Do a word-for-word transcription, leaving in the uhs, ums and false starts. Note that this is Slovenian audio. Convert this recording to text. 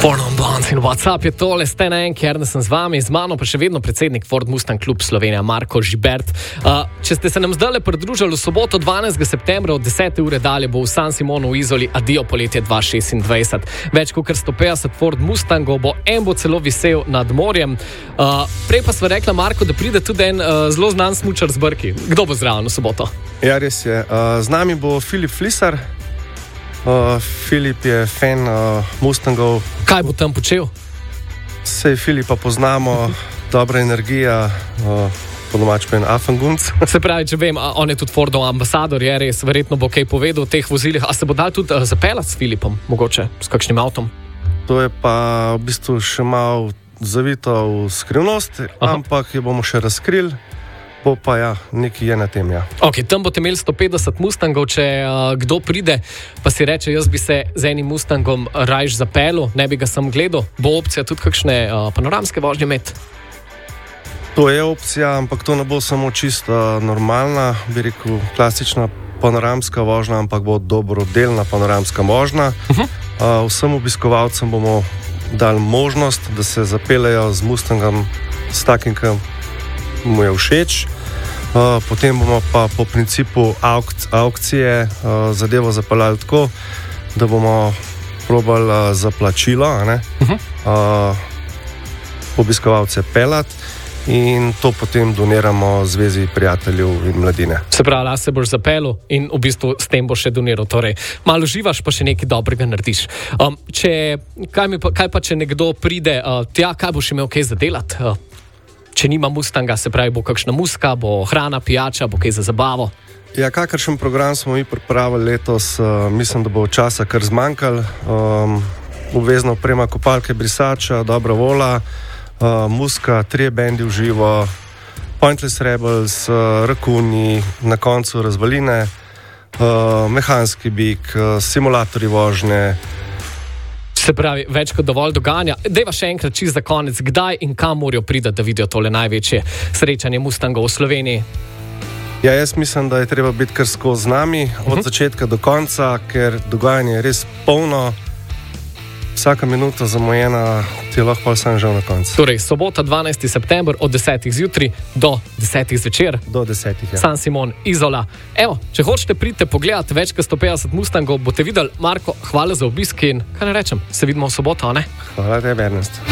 Born on Blonde in WhatsApp je tole, ste na en, ker sem z vami, z mano pa še vedno predsednik Ford Mustang Klub Slovenija, Marko Žibert. Uh, če ste se nam zdaj pridružili v soboto dvanajstega septembra od desete ure dalje, bo v San Simonu v Izoli Adio poletje dva tisoč šestindvajset. Več kot sto petdeset Ford Mustangov bo, en bo celo visel nad morjem. Uh, prej pa sva rekla, Marko, da pride tudi en uh, zelo znan smučar z Brki. Kdo bo zraven v soboto? Ja, res je. Uh, z nami bo Filip Flisar. Uh, Filip je fan uh, Mustangov. Kaj bo tam počel? Sej Filipa poznamo, dobra energija, uh, po domač pa en Affengunc. Se pravi, če vem, on je tudi Fordov ambasador, je res, verjetno bo kaj povedal o teh vozilih. A se bo dal tudi uh, zapeljati s Filipom, mogoče, s kakšnim avtom? To je pa v bistvu še malo zavito v skrivnost, Aha. ampak jo bomo še razkrili. Bo pa ja, nekaj je na tem, ja. Ok, tam boste imeli sto petdeset Mustangov, če uh, kdo pride, pa si reče, jaz bi se z enim Mustangom rajš zapeljal, ne bi ga sam gledal, bo opcija tudi kakšne uh, panoramske vožnje imeti? To je opcija, ampak to ne bo samo čisto normalna, bi rekel, klasična panoramska vožnja, ampak bo dobrodelna panoramska vožnja. Uh-huh. Uh, vsem obiskovalcem bomo dali možnost, da se zapeljejo z Mustangom, s takim, ki mu je všeč. Uh, potem bomo pa po principu auk- aukcije uh, zadevo zapeljali tako, da bomo probali uh, za plačilo uh-huh. uh, obiskovalce peljati in to potem doniramo Zvezi prijateljev in mladine. Se pravi, da se boš zapeljal in v bistvu s tem boš še doniral. Torej, malo živaš, pa še nekaj dobrega narediš. Um, če, kaj, mi pa, kaj pa, če nekdo pride uh, tja, kaj boš imel kaj za delati? Uh, Če nima Mustanga, se pravi, bo kakšna muska, bo hrana, pijača, bo kaj za zabavo. Ja, kakršen program smo mi pripravili letos, uh, mislim, da bo časa kar zmanjkalo. Um, obvezno oprema kopalke, brisača, dobra vola, uh, muska, trije bendi v živo, Pointless Rebels, uh, rakuni, na koncu razvaline, uh, mehanski bik, uh, simulatorji vožnje. Se pravi, več kot dovolj dogajanja. Dejva še enkrat čisto za konec, kdaj in kam morajo priti, da vidijo tole največje srečanje Mustangov v Sloveniji? Ja, jaz mislim, da je treba biti kar skozi z nami, od uh-huh. začetka do konca, ker dogajanje je res polno. Vsaka minuta zamujena, ti je lahko sam žal na koncu. Torej, sobota dvanajstega septembra od desetih zjutraj do desetih zvečer. Do desetih, ja. San Simon, Izola. Evo, če hočete priti pogledati več kot sto petdeset Mustangov, boste videli. Marko, hvala za obisk in kaj ne rečem, se vidimo v soboto, ne? Hvala tebi, Ernest.